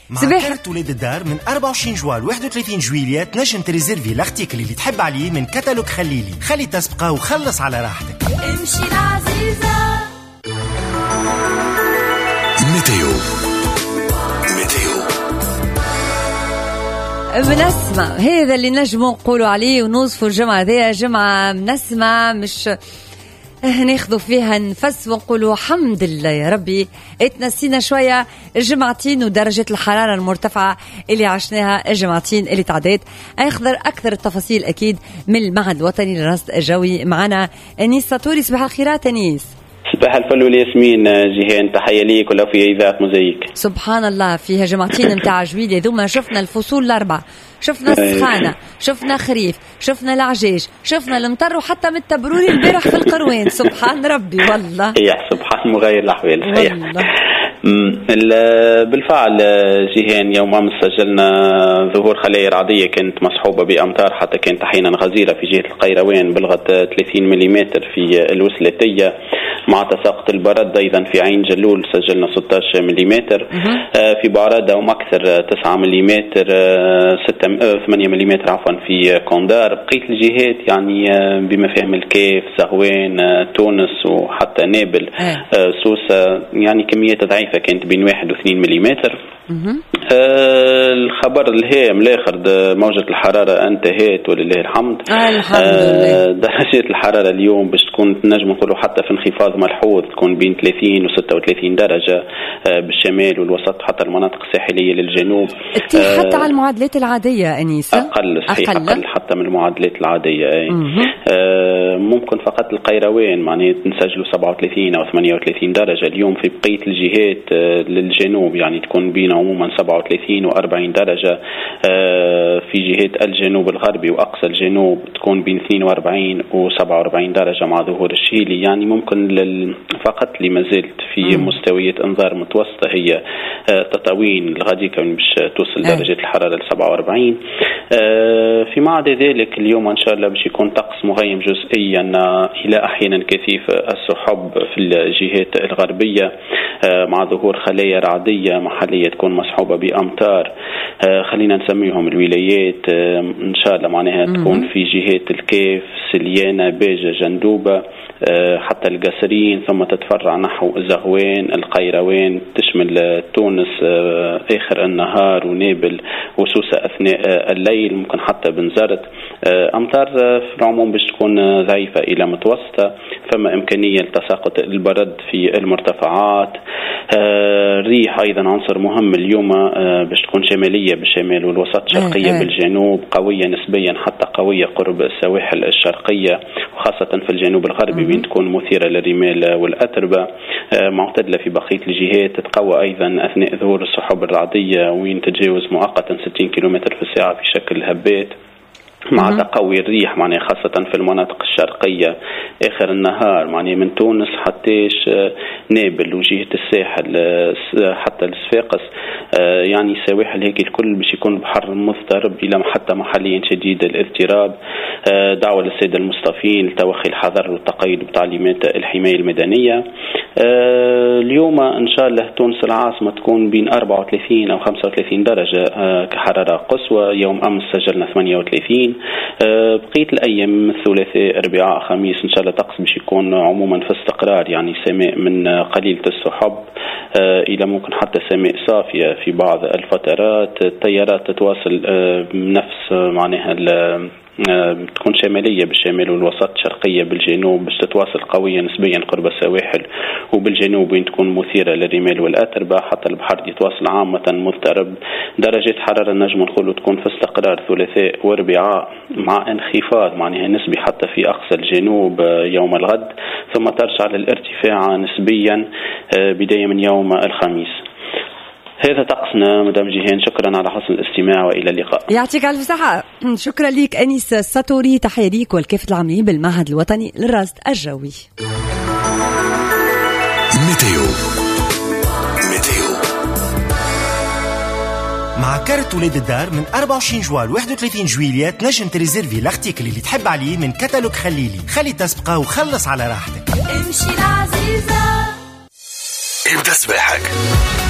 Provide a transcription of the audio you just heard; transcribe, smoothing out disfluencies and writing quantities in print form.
مع كارت ولاد الدار من 24 جوال 31 جويلية تنجم تريزيرفي الارتيكل اللي تحب عليه من كتالوج خليلي. خلي تسبقه وخلص على راحتك. امشي العزيزة. ميتيو بنسمة هذا اللي نجموا نقولوا عليه ونوصفوا الجمعة ذي جمعة بنسمة، مش ناخذوا فيها نفس ونقولوا الحمد لله يا ربي اتنسينا شوية الجمعتين ودرجة الحرارة المرتفعة اللي عشناها الجمعتين اللي تعديت. أخذر أكثر التفاصيل أكيد من المعهد الوطني للرصد الجوي. معنا أنيس ساطوري. صباح الخيرات أنيس. صباح الفل والياسمين جيهان، تحية ليك ولو في إذاعة موزايك. سبحان الله فيها جمعتين متاع جويلية ذوما شفنا الفصول الأربعة، شفنا السخانة، شفنا خريف، شفنا العجاج، شفنا المطر وحتى من التبروري البارح في القروين. سبحان ربي والله. سبحان مغير الأحوال. صحيح بالفعل جيهان يوم أمس سجلنا ظهور خلايا رعدية كانت مصحوبة بأمطار، حتى كانت أحيانا غزيرة في جهة القيروان بلغت 30 ملم في الوسلاتية، مع تساقط البرد. أيضا في عين جلول سجلنا 16 ملم، في بعرادة ومكثر 9 ملم، 8 ملم عفوا في كوندار. بقية الجهات يعني بما فهم الكيف، زغوان، تونس وحتى نابل، سوسة، يعني كميات ضعيفة كانت بين 1 و2 ملم. الخبر الهام الآخر موجة الحرارة انتهت ولله الحمد. الحمد لله. درجات الحرارة اليوم باش تكون نجم نقولوا حتى في انخفاض ملحوظ، تكون بين 30 و 36 درجة بالشمال والوسط، حتى المناطق الساحلية للجنوب حتى على المعادلات العادية أنيسة. أقل صحيح، أقل حتى من المعادلات العادية. ممكن فقط القيروان معناه نسجلوا 37 أو 38 درجة اليوم. في بقية الجهات للجنوب يعني تكون بين عموما 37 و 40 درجة. في جهات الجنوب الغربي وأقصى الجنوب تكون بين 42 و 47 درجة مع ظهور الشيلي. يعني ممكن فقط اللي ما زلت في مستويات انذار متوسطة هي تطاوين الغادي كون باش توصل درجة الحرارة ل 47. فيما عدا ذلك اليوم إن شاء الله باش يكون طقس مغيم جزئيا إلى أحيانا كثيف السحب في الجهات الغربية، مع ظهور خلايا رعدية محلية تكون مصحوبة بأمطار. خلينا نسميهم الولايات إن شاء الله معناها تكون في جهات الكيف، سليانة، باجة، جندوبة، حتى القصرين، ثم تتفرع نحو زغوان، القيروان، تشمل تونس آخر النهار، ونابل وسوسة أثناء الليل، ممكن حتى بنزرت. أمطار في العموم باش تكون ضعيفة إلى متوسطة. ثم إمكانية لتساقط البرد في المرتفعات. الريح أيضا عنصر مهم اليوم باش تكون شمالية بالشمال والوسط، شرقية بالجنوب، قوية نسبيا حتى قوية قرب السواحل الشرقية، وخاصة في الجنوب الغربي بين تكون مثيرة للرمال والأتربة. معتدلة في بقية الجهات، تتقوى أيضا أثناء ظهور السحب الرعدية وين تتجاوز مؤقتا 60 كم في الساعة في شكل هبات، مع تقوي الريح معناه خاصة في المناطق الشرقية آخر النهار، معناه من تونس حتىش نابل وجهة الساحل حتى الصفاقس. يعني السواحل هيك الكل باش يكون بحر مضطرب إلى حتى محليا شديد الاضطراب. دعوة للسادة المصطفين لتوخي الحذر والتقيد بتعليمات الحماية المدنية. اليوم إن شاء الله تونس العاصمة تكون بين 34 أو 35 درجة كحرارة قصوى. يوم أمس سجلنا 38. بقية الأيام الثلاثاء، أربعاء، خميس إن شاء الله طقس باش يكون عموما في استقرار، يعني سماء من قليلة السحب إلى ممكن حتى سماء صافية في بعض الفترات. التيارات تتواصل بنفس معناها تكون شمالية بالشمال والوسط، شرقية بالجنوب باش تتواصل قوية نسبيا قرب السواحل، وبالجنوب وين تكون مثيرة للرمال والأتربة. حتى البحر يتواصل عامة مضطرب. درجة حرارة نجم نقول تكون في استقرار ثلاثاء واربعاء، مع انخفاض معناها نسبي حتى في أقصى الجنوب يوم الغد، ثم ترجع للارتفاع نسبيا بداية من يوم الخميس. هذا طقسنا مدام جيهان. شكرا على حسن الاستماع وإلى اللقاء. يعطيك ألف صحة. شكرا ليك أنيس ساطوري. تحية ليك والكافة العاملين بالمعهد الوطني للرصد الجوي. ميتيو مع كارت ولاد الدار من 24 جوال 31 جويلية تنجم تريزيرفي الارتيكل اللي تحب عليه من كتالوج خليلي. خلي تسبقه وخلص على راحتك. امشي العزيزة. ابدأ سباحك.